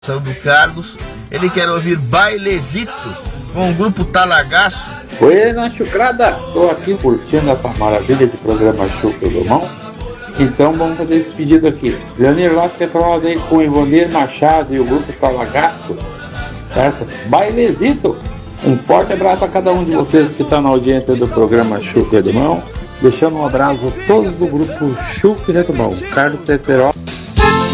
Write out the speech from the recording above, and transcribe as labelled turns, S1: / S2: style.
S1: do Carlos, ele quer ouvir Bailezito com o grupo Talagaço.
S2: Oi, na chucrada, tô aqui curtindo essa maravilha de programa Chucro do Mão. Então vamos fazer esse pedido aqui. Leonir Lopes quer falar aí com o Ivonir Machado e o grupo Talagaço, certo? Bailezito, um forte abraço a cada um de vocês que está na audiência do programa Chucro do Mão. Deixando um abraço a todos do grupo Chucro do Mão. Carlos Teteró